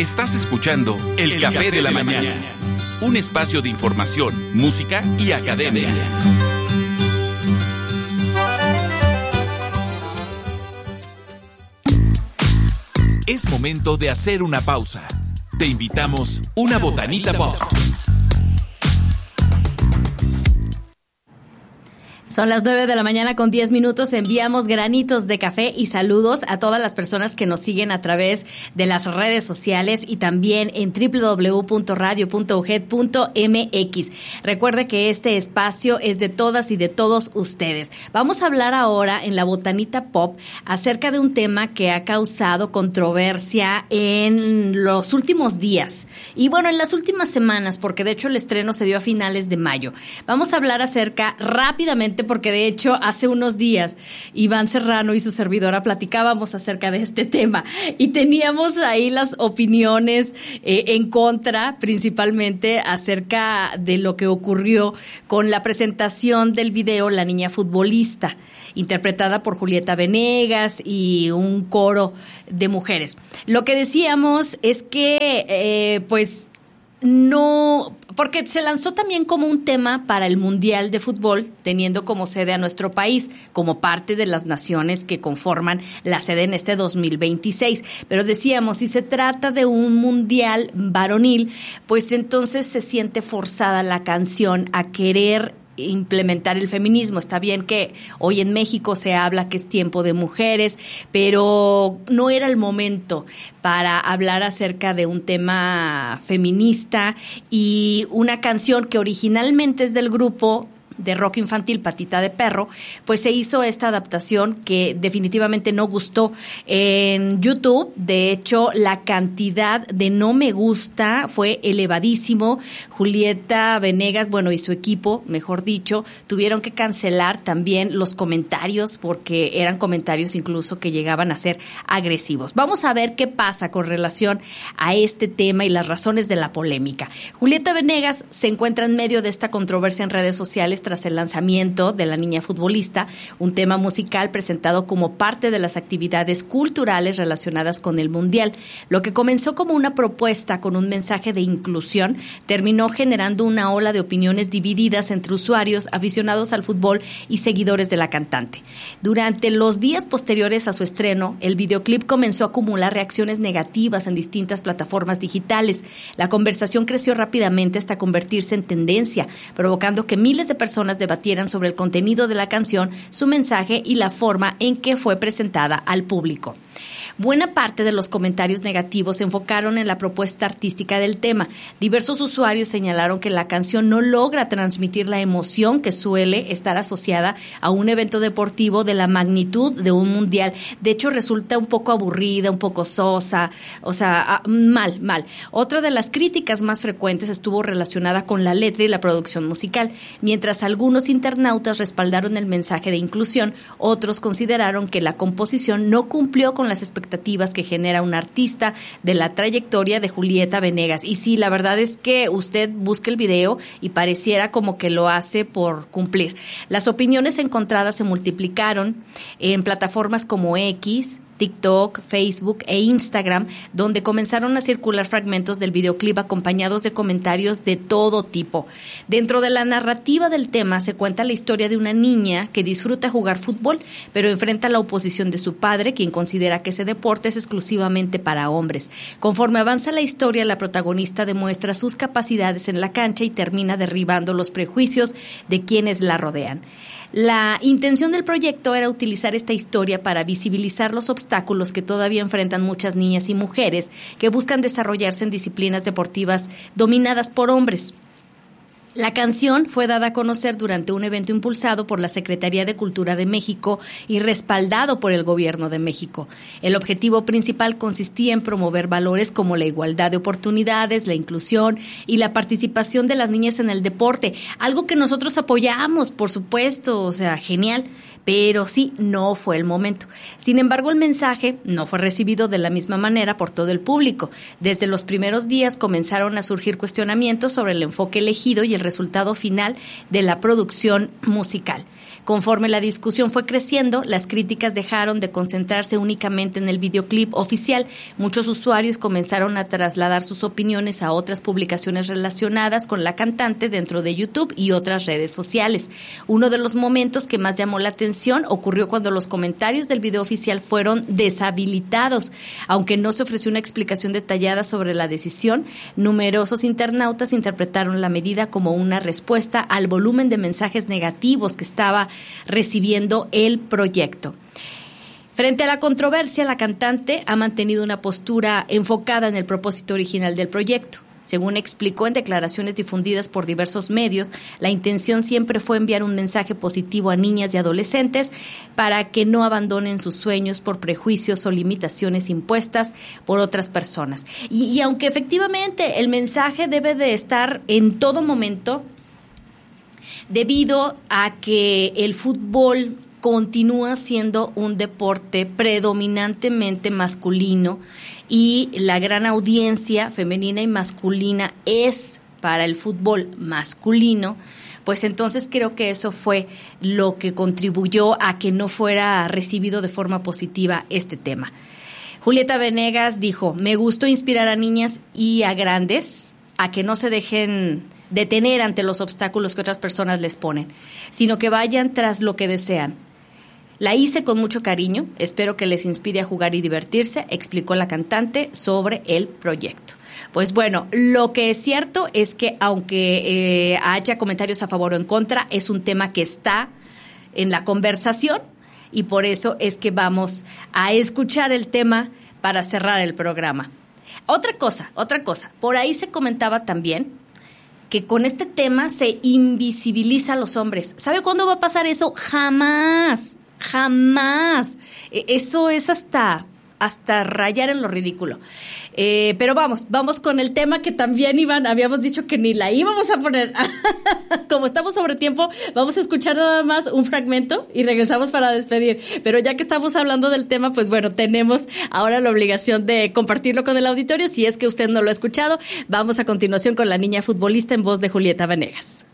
Estás escuchando El Café de la Mañana, un espacio de información, música y academia. Es momento de hacer una pausa. Te invitamos una botanita pop. Son las 9 de la mañana con 10 minutos. Enviamos granitos de café y saludos a todas las personas que nos siguen a través de las redes sociales y también en www.radio.uged.mx. Recuerde que este espacio es de todas y de todos ustedes. Vamos a hablar ahora en la Botanita Pop acerca de un tema que ha causado controversia en los últimos días y bueno, en las últimas semanas, porque de hecho el estreno se dio a finales de mayo. Vamos a hablar acerca rápidamente, porque de hecho hace unos días Iván Serrano y su servidora platicábamos acerca de este tema y teníamos ahí las opiniones en contra, principalmente acerca de lo que ocurrió con la presentación del video La Niña Futbolista, interpretada por Julieta Venegas y un coro de mujeres. Lo que decíamos es que no, porque se lanzó también como un tema para el Mundial de Fútbol, teniendo como sede a nuestro país, como parte de las naciones que conforman la sede en este 2026. Pero decíamos, si se trata de un Mundial varonil, pues entonces se siente forzada la canción a querer implementar el feminismo. Está bien que hoy en México se habla que es tiempo de mujeres, pero no era el momento para hablar acerca de un tema feminista y una canción que originalmente es del grupo de rock infantil Patita de Perro, pues se hizo esta adaptación que definitivamente no gustó en YouTube. De hecho, la cantidad de no me gusta fue elevadísimo. Julieta Venegas, bueno, y su equipo, mejor dicho, tuvieron que cancelar también los comentarios porque eran comentarios incluso que llegaban a ser agresivos. Vamos a ver qué pasa con relación a este tema y las razones de la polémica. Julieta Venegas se encuentra en medio de esta controversia en redes sociales tras el lanzamiento de La Niña Futbolista, un tema musical presentado como parte de las actividades culturales relacionadas con el Mundial. Lo que comenzó como una propuesta con un mensaje de inclusión terminó generando una ola de opiniones divididas entre usuarios, aficionados al fútbol y seguidores de la cantante. Durante los días posteriores a su estreno, el videoclip comenzó a acumular reacciones negativas en distintas plataformas digitales. La conversación creció rápidamente hasta convertirse en tendencia, provocando que miles de personas debatieran sobre el contenido de la canción, su mensaje y la forma en que fue presentada al público. Buena parte de los comentarios negativos se enfocaron en la propuesta artística del tema. Diversos usuarios señalaron que la canción no logra transmitir la emoción que suele estar asociada a un evento deportivo de la magnitud de un mundial. De hecho, resulta un poco aburrida, un poco sosa, o sea, mal. Otra de las críticas más frecuentes estuvo relacionada con la letra y la producción musical. Mientras algunos internautas respaldaron el mensaje de inclusión, otros consideraron que la composición no cumplió con las expectativas que genera un artista de la trayectoria de Julieta Venegas. Y sí, la verdad es que usted busca el video y pareciera como que lo hace por cumplir. Las opiniones encontradas se multiplicaron en plataformas como X, TikTok, Facebook e Instagram, donde comenzaron a circular fragmentos del videoclip acompañados de comentarios de todo tipo. Dentro de la narrativa del tema se cuenta la historia de una niña que disfruta jugar fútbol, pero enfrenta la oposición de su padre, quien considera que ese deporte es exclusivamente para hombres. Conforme avanza la historia, la protagonista demuestra sus capacidades en la cancha y termina derribando los prejuicios de quienes la rodean. La intención del proyecto era utilizar esta historia para visibilizar los obstáculos que todavía enfrentan muchas niñas y mujeres que buscan desarrollarse en disciplinas deportivas dominadas por hombres. La canción fue dada a conocer durante un evento impulsado por la Secretaría de Cultura de México y respaldado por el Gobierno de México. El objetivo principal consistía en promover valores como la igualdad de oportunidades, la inclusión y la participación de las niñas en el deporte, algo que nosotros apoyamos, por supuesto, o sea, genial. pero sí, no fue el momento. Sin embargo, el mensaje no fue recibido de la misma manera por todo el público. Desde los primeros días comenzaron a surgir cuestionamientos sobre el enfoque elegido y el resultado final de la producción musical. Conforme la discusión fue creciendo, las críticas dejaron de concentrarse únicamente en el videoclip oficial. Muchos usuarios comenzaron a trasladar sus opiniones a otras publicaciones relacionadas con la cantante dentro de YouTube y otras redes sociales. Uno de los momentos que más llamó la atención ocurrió cuando los comentarios del video oficial fueron deshabilitados. Aunque no se ofreció una explicación detallada sobre la decisión, numerosos internautas interpretaron la medida como una respuesta al volumen de mensajes negativos que estaba recibiendo el proyecto. Frente a la controversia, la cantante ha mantenido una postura enfocada en el propósito original del proyecto. Según explicó en declaraciones difundidas por diversos medios, la intención siempre fue enviar un mensaje positivo a niñas y adolescentes para que no abandonen sus sueños por prejuicios o limitaciones impuestas por otras personas. Y aunque efectivamente el mensaje debe de estar en todo momento, debido a que el fútbol continúa siendo un deporte predominantemente masculino y la gran audiencia femenina y masculina es para el fútbol masculino, pues entonces creo que eso fue lo que contribuyó a que no fuera recibido de forma positiva este tema. Julieta Venegas dijo: me gustó inspirar a niñas y a grandes a que no se dejen detener ante los obstáculos que otras personas les ponen, sino que vayan tras lo que desean. La hice con mucho cariño, espero que les inspire a jugar y divertirse, explicó la cantante sobre el proyecto. Pues bueno, lo que es cierto es que aunque haya comentarios a favor o en contra, es un tema que está en la conversación y por eso es que vamos a escuchar el tema para cerrar el programa. Otra cosa, por ahí se comentaba también que con este tema se invisibiliza a los hombres. ¿Sabe cuándo va a pasar eso? Jamás. Eso es hasta rayar en lo ridículo. Pero vamos con el tema que también, Iván, habíamos dicho que ni la íbamos a poner. Como estamos sobre tiempo, vamos a escuchar nada más un fragmento y regresamos para despedir. Pero ya que estamos hablando del tema, pues bueno, tenemos ahora la obligación de compartirlo con el auditorio. Si es que usted no lo ha escuchado, vamos a continuación con La Niña Futbolista en voz de Julieta Venegas.